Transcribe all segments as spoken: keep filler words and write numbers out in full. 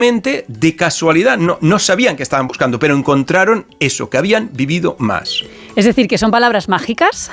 de casualidad, no, no sabían que estaban buscando, pero encontraron eso, que habían vivido más. Es decir, que son palabras mágicas.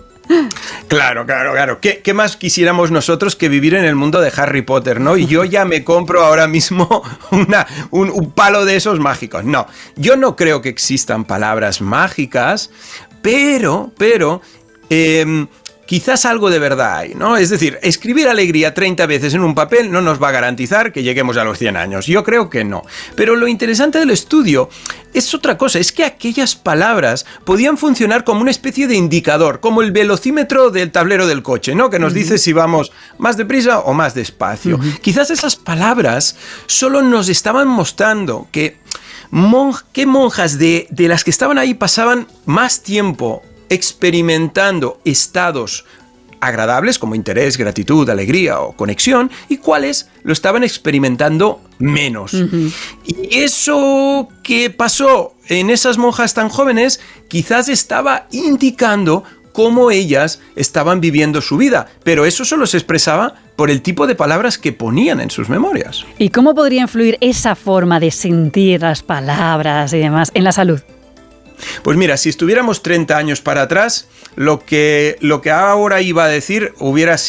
Claro, claro, claro. ¿Qué, ¿Qué más quisiéramos nosotros que vivir en el mundo de Harry Potter, ¿no? Y yo ya me compro ahora mismo una, un, un palo de esos mágicos. No, yo no creo que existan palabras mágicas, pero, pero... Eh, quizás algo de verdad hay, ¿no? Es decir, escribir alegría treinta veces en un papel no nos va a garantizar que lleguemos a los cien años. Yo creo que no. Pero lo interesante del estudio es otra cosa, es que aquellas palabras podían funcionar como una especie de indicador, como el velocímetro del tablero del coche, ¿no? Que nos uh-huh. dice si vamos más deprisa o más despacio. Uh-huh. Quizás esas palabras solo nos estaban mostrando que monj- qué monjas de, de las que estaban ahí pasaban más tiempo experimentando estados agradables como interés, gratitud, alegría o conexión, y cuáles lo estaban experimentando menos. Uh-huh. Y eso que pasó en esas monjas tan jóvenes quizás estaba indicando cómo ellas estaban viviendo su vida, pero eso solo se expresaba por el tipo de palabras que ponían en sus memorias. ¿Y cómo podría influir esa forma de sentir las palabras y demás en la salud? Pues mira, si estuviéramos treinta años para atrás, lo que, lo que ahora iba a decir hubiera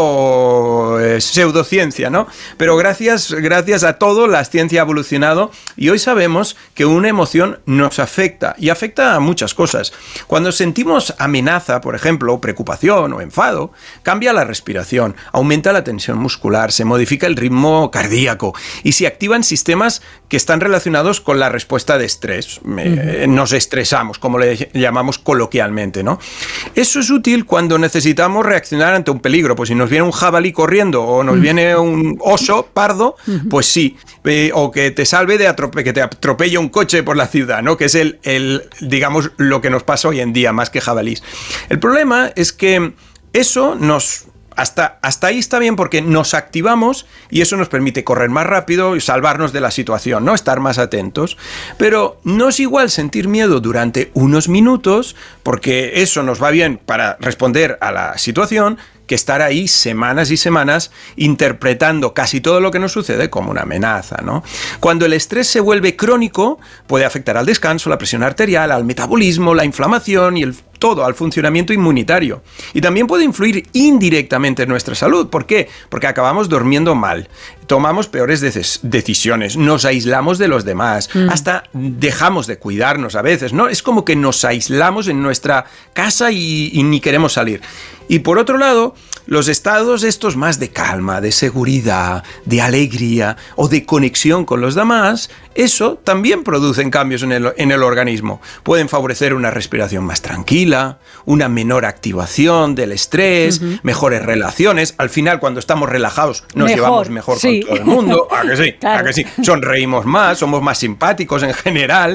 sido eh, pseudociencia, ¿no? Pero gracias, gracias a todo, la ciencia ha evolucionado y hoy sabemos que una emoción nos afecta y afecta a muchas cosas. Cuando sentimos amenaza, por ejemplo, preocupación o enfado, cambia la respiración, aumenta la tensión muscular, se modifica el ritmo cardíaco y se activan sistemas que están relacionados con la respuesta de estrés. Uh-huh. Nos estresamos, como le llamamos coloquialmente, ¿no? Eso es útil cuando necesitamos reaccionar ante un peligro. Pues si nos viene un jabalí corriendo o nos uh-huh. viene un oso pardo, uh-huh. pues sí. Eh, o que te salve de atrope- que te atropelle un coche por la ciudad, ¿no? Que es el, el, digamos, lo que nos pasa hoy en día, más que jabalís. El problema es que eso nos... Hasta, hasta ahí está bien porque nos activamos y eso nos permite correr más rápido y salvarnos de la situación, ¿no? Estar más atentos. Pero no es igual sentir miedo durante unos minutos, porque eso nos va bien para responder a la situación, que estar ahí semanas y semanas interpretando casi todo lo que nos sucede como una amenaza, ¿no? Cuando el estrés se vuelve crónico, puede afectar al descanso, la presión arterial, al metabolismo, la inflamación y el todo, al funcionamiento inmunitario. Y también puede influir indirectamente en nuestra salud. ¿Por qué? Porque acabamos durmiendo mal, tomamos peores de- decisiones, nos aislamos de los demás, mm. hasta dejamos de cuidarnos a veces, ¿no? Es como que nos aislamos en nuestra casa y, y ni queremos salir. Y por otro lado, los estados estos más de calma, de seguridad, de alegría o de conexión con los demás, eso también producen cambios en el, en el organismo. Pueden favorecer una respiración más tranquila, una menor activación del estrés, uh-huh. mejores relaciones. Al final, cuando estamos relajados, nos mejor, llevamos mejor sí. con todo el mundo. ¿A que sí? Claro. ¿A que sí? Sonreímos más, somos más simpáticos en general,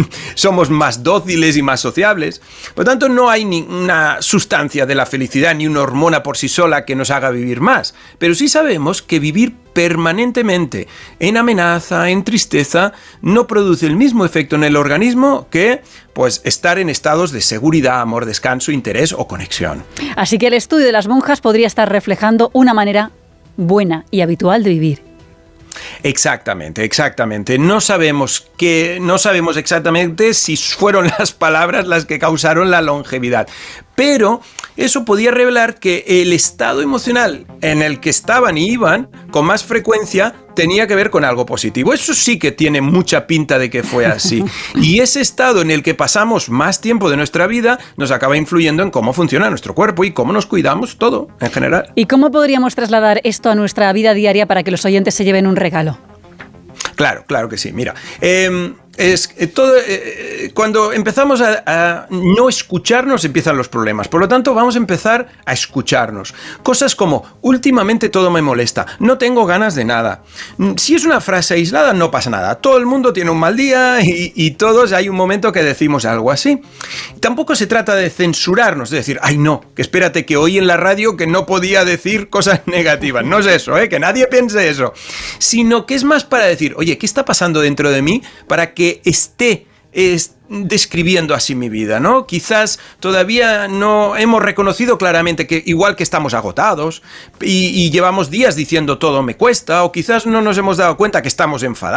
somos más dóciles y más sociables. Por lo tanto, no hay ninguna sustancia de la felicidad ni una hormona por sí sola que nos haga vivir más. Pero sí sabemos que vivir permanentemente en amenaza, en tristeza, no produce el mismo efecto en el organismo que pues estar en estados de seguridad, amor, descanso, interés o conexión. Así que el estudio de las monjas podría estar reflejando una manera buena y habitual de vivir. Exactamente, exactamente. No sabemos que, no sabemos exactamente si fueron las palabras las que causaron la longevidad, pero eso podía revelar que el estado emocional en el que estaban y iban con más frecuencia tenía que ver con algo positivo. Eso sí que tiene mucha pinta de que fue así. Y ese estado en el que pasamos más tiempo de nuestra vida nos acaba influyendo en cómo funciona nuestro cuerpo y cómo nos cuidamos todo en general. ¿Y cómo podríamos trasladar esto a nuestra vida diaria para que los oyentes se lleven un regalo? Claro, claro que sí. Mira, eh, es eh, todo eh, cuando empezamos a, a no escucharnos empiezan los problemas. Por lo tanto, vamos a empezar a escucharnos. Cosas como, últimamente todo me molesta, no tengo ganas de nada. Si es una frase aislada, no pasa nada. Todo el mundo tiene un mal día y, y todos hay un momento que decimos algo así. Tampoco se trata de censurarnos, de decir, ay no, que espérate que oí en la radio que no podía decir cosas negativas. No es eso, ¿eh? Que nadie piense eso. Sino que es más para decir, oye, ¿qué está pasando dentro de mí para que esté es describiendo así mi vida, ¿no? Quizás todavía no hemos reconocido claramente que igual que estamos agotados y, y llevamos días diciendo todo me cuesta, o quizás no nos hemos dado cuenta que estamos enfadados.